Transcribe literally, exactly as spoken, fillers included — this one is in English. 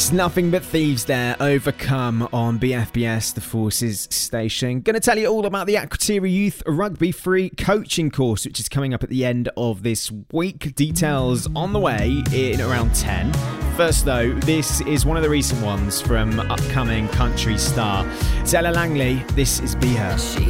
It's Nothing But Thieves there, Overcome on B F B S, the Forces station. Going to tell you all about the Akrotiri Youth Rugby Free coaching course, which is coming up at the end of this week. Details on the way in around ten. First though, this is one of the recent ones from upcoming country star Zella Langley. This is Be Her. She